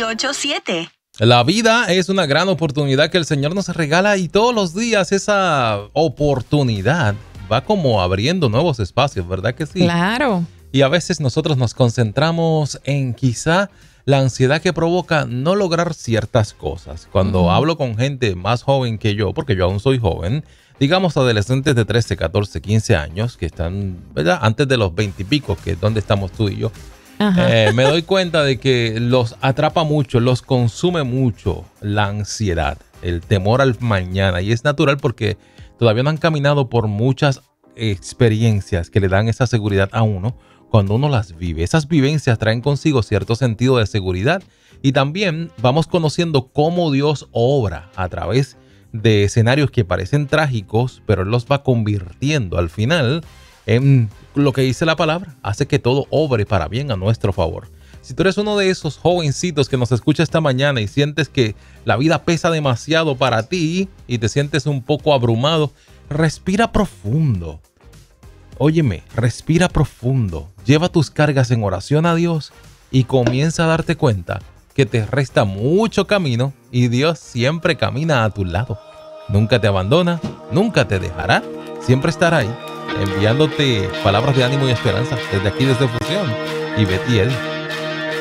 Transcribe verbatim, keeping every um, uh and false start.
ocho siete. La vida es una gran oportunidad que el Señor nos regala y todos los días esa oportunidad va como abriendo nuevos espacios, ¿verdad que sí? Claro. Y a veces nosotros nos concentramos en quizá la ansiedad que provoca no lograr ciertas cosas. Cuando uh-huh. hablo con gente más joven que yo, porque yo aún soy joven, digamos adolescentes de trece, catorce, quince años, que están, ¿verdad?, antes de los veinte y pico, que es donde estamos tú y yo, eh, me doy cuenta de que los atrapa mucho, los consume mucho la ansiedad, el temor al mañana. Y es natural porque todavía no han caminado por muchas experiencias que le dan esa seguridad a uno cuando uno las vive. Esas vivencias traen consigo cierto sentido de seguridad y también vamos conociendo cómo Dios obra a través de escenarios que parecen trágicos, pero Él los va convirtiendo al final en lo que dice la palabra, hace que todo obre para bien a nuestro favor. Si tú eres uno de esos jovencitos que nos escucha esta mañana y sientes que la vida pesa demasiado para ti y te sientes un poco abrumado, respira profundo. Óyeme, respira profundo. Lleva tus cargas en oración a Dios y comienza a darte cuenta que te resta mucho camino y Dios siempre camina a tu lado. Nunca te abandona, nunca te dejará, siempre estará ahí, enviándote palabras de ánimo y esperanza desde aquí, desde Fusión y Betiel.